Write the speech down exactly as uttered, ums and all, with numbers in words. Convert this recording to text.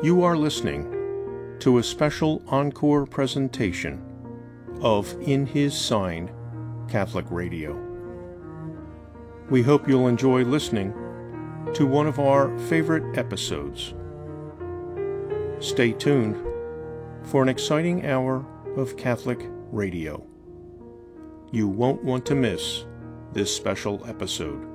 You are listening to a special encore presentation of In His Sign Catholic Radio. We hope you'll enjoy listening to one of our favorite episodes. Stay tuned for an exciting hour of Catholic radio. You won't want to miss this special episode.